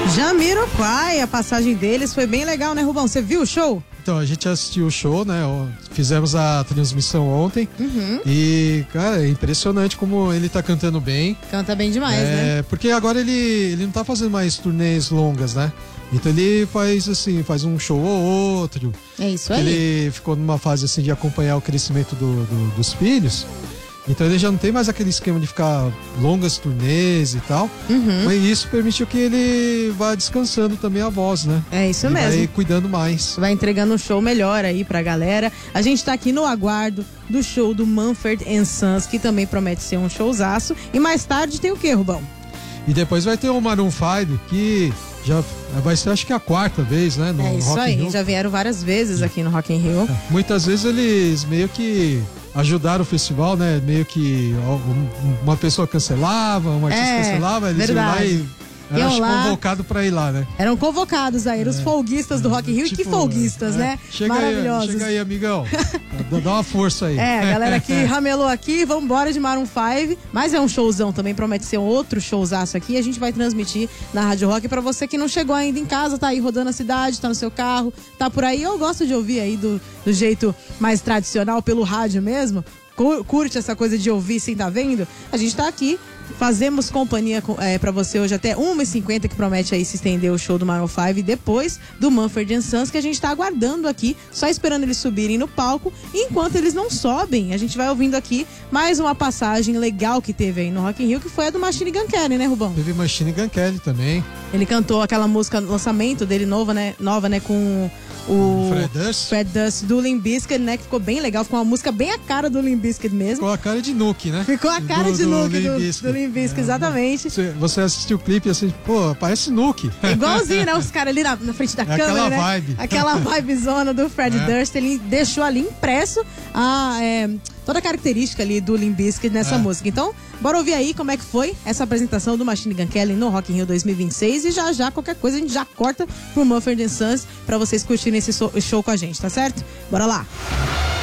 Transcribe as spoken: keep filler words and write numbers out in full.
Jamiroquai, a passagem deles foi bem legal, né, Rubão? Você viu o show? Então, a gente assistiu o show, né? Fizemos a transmissão ontem. Uhum. E, cara, é impressionante como ele tá cantando bem. Canta bem demais, é, né? Porque agora ele, ele não tá fazendo mais turnês longas, né? Então ele faz assim, faz um show ou outro. É isso aí. Ele ficou numa fase assim de acompanhar o crescimento do, do, dos filhos. Então ele já não tem mais aquele esquema de ficar longas turnês e tal. Uhum. Mas isso permitiu que ele vá descansando também a voz, né? É isso ele mesmo. Vai cuidando mais. Vai entregando um show melhor aí pra galera. A gente tá aqui no aguardo do show do Mumford and Sons, que também promete ser um showzaço. E mais tarde tem o quê, Rubão? E depois vai ter o Maroon cinco, que já vai ser, acho que a quarta vez, né? No é isso Rock aí, in Rio. já vieram várias vezes aqui no Rock in Rio. É, muitas vezes eles meio que ajudaram o festival, né? Meio que uma pessoa cancelava, um artista é, cancelava, eles verdade. iam lá e era convocado pra ir lá, né? Eram convocados aí, é. os folguistas do Rock in Rio. Tipo, e que folguistas, é. né? Chega Maravilhosos. Aí, chega aí, amigão. Dá uma força aí. É, a galera que ramelou aqui, vambora de Maroon cinco. Mas é um showzão também, promete ser outro showzaço aqui. A gente vai transmitir na Rádio Rock pra você que não chegou ainda em casa, tá aí rodando a cidade, tá no seu carro, tá por aí. Eu gosto de ouvir aí do, do jeito mais tradicional, pelo rádio mesmo. Curte essa coisa de ouvir sem tá vendo? A gente tá aqui. Fazemos companhia é, pra você hoje até uma e cinquenta, que promete aí se estender o show do Maroon cinco, e depois do Mumford and Sons, que a gente tá aguardando aqui, só esperando eles subirem no palco. E enquanto eles não sobem, a gente vai ouvindo aqui mais uma passagem legal que teve aí no Rock in Rio, que foi a do Machine Gun Kelly, né, Rubão? Teve Machine Gun Kelly também. Ele cantou aquela música, lançamento dele nova, né, nova, né, com o Fred Durst. Fred Durst do Limp Bizkit, né, que ficou bem legal, ficou uma música bem a cara do Limp Bizkit mesmo. Ficou a cara de Nuke, né? Ficou a cara do, de do Nuke Limp do, Bizkit. do Limp Bizkit, é, exatamente. Você, você assistiu o clipe assim, pô, parece Nuke. É igualzinho, né? Os caras ali na, na frente da é câmera, aquela né? Vibe. Aquela vibezona do Fred é. Durst, ele deixou ali impresso a, é, toda a característica ali do Limp Bizkit nessa é. música. Então, bora ouvir aí como é que foi essa apresentação do Machine Gun Kelly no Rock in Rio dois mil e vinte e seis, e já já, qualquer coisa, a gente já corta pro Mumford and Sons pra vocês curtirem esse show com a gente, tá certo? Bora lá!